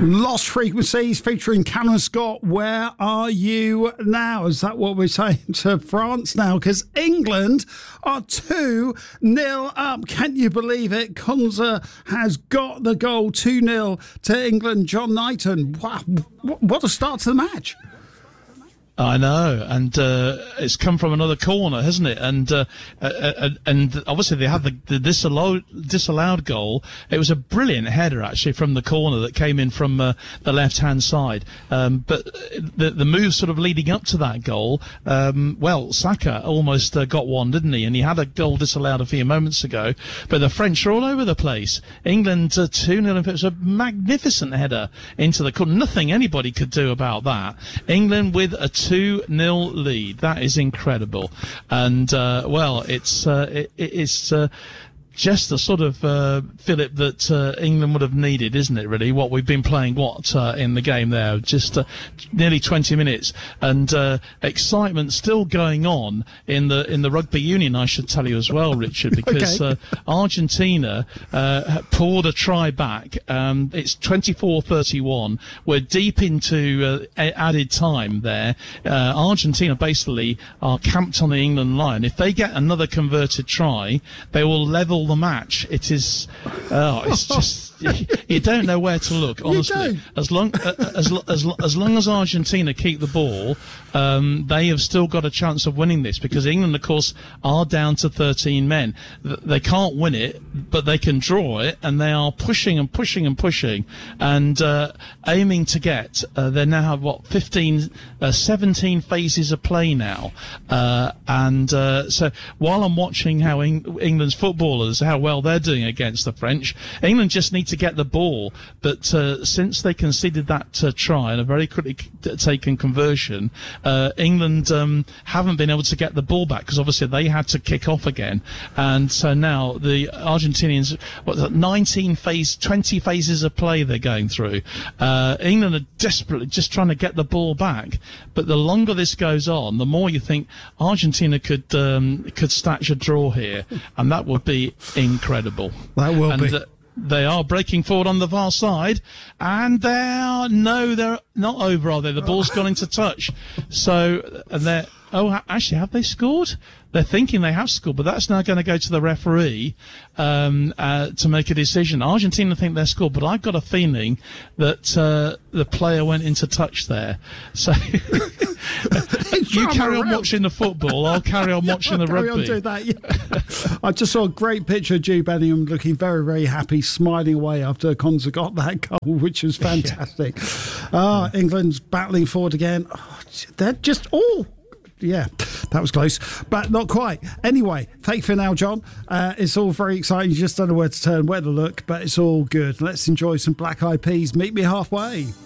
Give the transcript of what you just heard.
Lost Frequencies featuring Cameron Scott. Where are you now? Is that what we're saying to France now? Because England are 2-0 up. Can you believe it? Konza has got the goal. 2-0 to England. John Knighton. Wow, what a start to the match. I know, and it's come from another corner, hasn't it? And obviously they had the disallowed goal. It was a brilliant header actually from the corner that came in from the left-hand side. But the move sort of leading up to that goal, Saka almost got one, didn't he? And he had a goal disallowed a few moments ago. But the French are all over the place. England 2-0. It was a magnificent header into the corner. Nothing anybody could do about that. England with a 2-0 lead. That is incredible. And, it's just the sort of fillip that England would have needed, isn't it, really? What we've been playing, in the game there, just nearly 20 minutes. And excitement still going on in the rugby union, I should tell you as well, Richard, because Argentina poured a try back. It's 24-31. We're deep into added time there. Argentina basically are camped on the England line. If they get another converted try, they will level the match. It is it's just you don't know where to look, honestly. As long as Argentina keep the ball, they have still got a chance of winning this, because England, of course, are down to 13 men. They can't win it, but they can draw it, and they are pushing and pushing and pushing and aiming to get they now have 17 phases of play now, so while I'm watching how England's footballers, how well they're doing against the French, England just need to get the ball. But since they conceded that try and a very quickly taken conversion, England haven't been able to get the ball back, because obviously they had to kick off again. And so now the Argentinians, 20 phases of play they're going through. England are desperately just trying to get the ball back. But the longer this goes on, the more you think Argentina could snatch a draw here, and that would be incredible. That will be. They are breaking forward on the far side, and they're not over, are they? The ball's gone into touch. So, and actually, have they scored? They're thinking they have scored, but that's now going to go to the referee to make a decision. Argentina think they're scored, but I've got a feeling that the player went into touch there. So you carry on watching the football, I'll carry on watching the rugby. On doing that, yeah. I just saw a great picture of Jude Bellingham looking very, very happy, smiling away after Konza got that goal, which was fantastic. England's battling forward again. They're just all... Yeah, that was close, but not quite. Anyway, thank you for now, John. It's all very exciting. You just don't know where to turn, where to look, but it's all good. Let's enjoy some Black Eyed Peas. Meet me halfway.